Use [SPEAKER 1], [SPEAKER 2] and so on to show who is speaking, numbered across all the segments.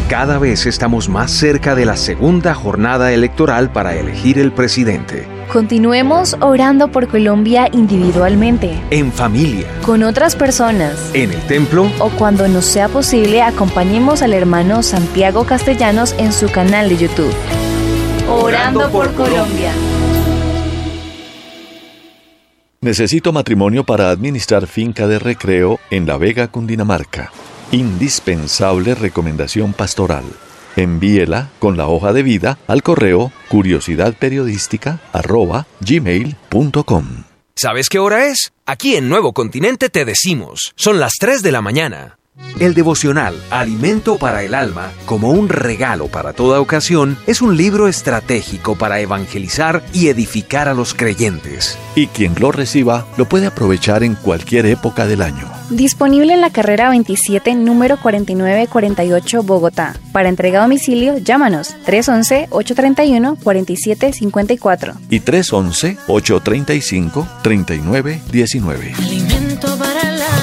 [SPEAKER 1] Cada vez estamos más cerca de la segunda jornada electoral para elegir el presidente.
[SPEAKER 2] Continuemos orando por Colombia individualmente,
[SPEAKER 1] En familia,
[SPEAKER 2] con otras personas,
[SPEAKER 1] en el templo,
[SPEAKER 2] o cuando nos sea posible, acompañemos al hermano Santiago Castellanos en su canal de YouTube. Orando por Colombia.
[SPEAKER 3] Necesito matrimonio para administrar finca de recreo en La Vega, Cundinamarca. Indispensable recomendación pastoral. Envíela con la hoja de vida al correo curiosidadperiodística@gmail.com.
[SPEAKER 4] ¿Sabes qué hora es? Aquí en Nuevo Continente te decimos, son las 3 de la mañana.
[SPEAKER 1] el devocional Alimento para el Alma, como un regalo para toda ocasión, es un libro estratégico para evangelizar y edificar a los creyentes.
[SPEAKER 3] Y quien lo reciba lo puede aprovechar en cualquier época del año.
[SPEAKER 2] Disponible en la carrera 27, número 4948, Bogotá. Para entrega a domicilio, llámanos 311-831-4754.
[SPEAKER 3] Y 311-835-3919.
[SPEAKER 5] Alimento para el alma.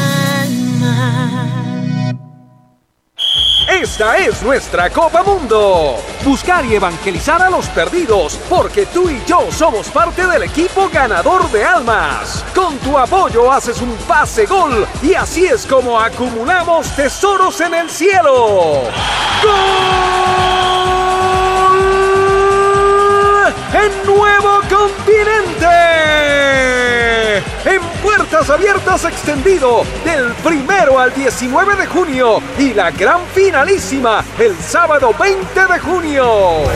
[SPEAKER 6] Esta es nuestra Copa Mundo. Buscar y evangelizar a los perdidos, porque tú y yo somos parte del equipo ganador de almas. Con tu apoyo haces un pase gol y así es como acumulamos tesoros en el cielo. ¡Gol! ¡En Nuevo Continente! En Puertas Abiertas extendido del 1 al 19 de junio y la gran finalísima el sábado 20 de junio.